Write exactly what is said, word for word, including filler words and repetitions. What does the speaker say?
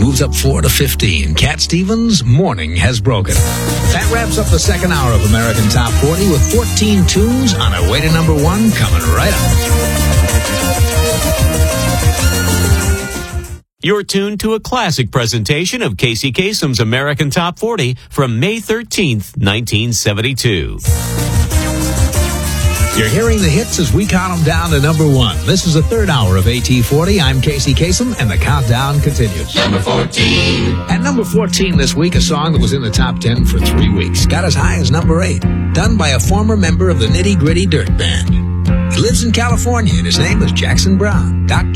moves up four to fifteen. Cat Stevens, Morning Has Broken. That wraps up the second hour of American Top forty with fourteen tunes on our way to number one coming right up. You're tuned to a classic presentation of Casey Kasem's American Top forty from May thirteenth, nineteen seventy-two. You're hearing the hits as we count them down to number one. This is the third hour of A T forty. I'm Casey Kasem, and the countdown continues. Number fourteen. At number fourteen this week, a song that was in the top ten for three weeks. Got as high as number eight. Done by a former member of the Nitty Gritty Dirt Band. He lives in California, and his name is Jackson Brown. Doc